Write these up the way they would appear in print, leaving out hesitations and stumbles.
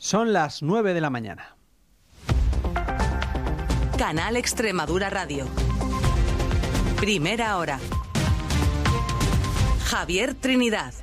Son las 9 de la mañana. Canal Extremadura Radio. Primera hora. Javier Trinidad.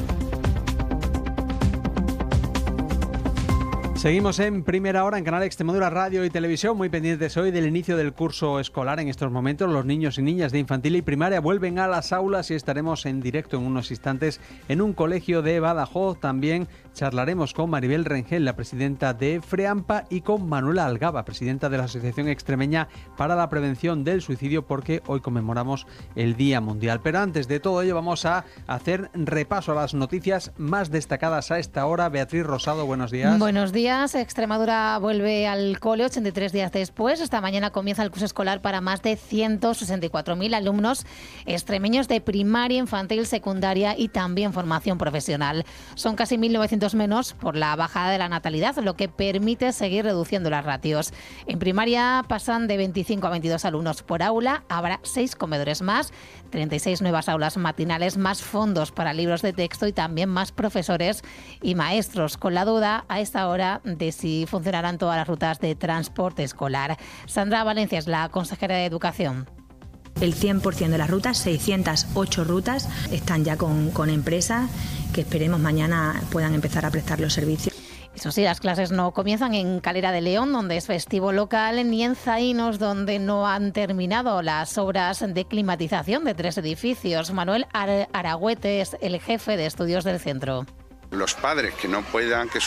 Seguimos en Primera Hora en Canal Extremadura Radio y Televisión, muy pendientes hoy del inicio del curso escolar. En estos momentos los niños y niñas de infantil y primaria vuelven a las aulas y estaremos en directo en unos instantes en un colegio de Badajoz. También charlaremos con Maribel Rengel, la presidenta de FREAMPA, y con Manuela Algaba, presidenta de la Asociación Extremeña para la Prevención del Suicidio, porque hoy conmemoramos el Día Mundial. Pero antes de todo ello vamos a hacer repaso a las noticias más destacadas a esta hora. Beatriz Rosado, buenos días. Buenos días. Extremadura vuelve al cole 83 días después. Esta mañana comienza el curso escolar para más de 164.000 alumnos extremeños de primaria, infantil, secundaria y también formación profesional. Son casi 1.900 menos por la bajada de la natalidad, lo que permite seguir reduciendo las ratios. En primaria pasan de 25 a 22 alumnos por aula. Habrá 6 comedores más, 36 nuevas aulas matinales, más fondos para libros de texto y también más profesores y maestros, con la duda a esta hora de si funcionarán todas las rutas de transporte escolar. Sandra Valencia es la consejera de Educación. El 100% de las rutas, 608 rutas, están ya con empresas que esperemos mañana puedan empezar a prestar los servicios. Eso sí, las clases no comienzan en Calera de León, donde es festivo local, ni en Zaínos, donde no han terminado las obras de climatización de 3 edificios. Manuel Aragüete es el jefe de estudios del centro. Los padres que no puedan, que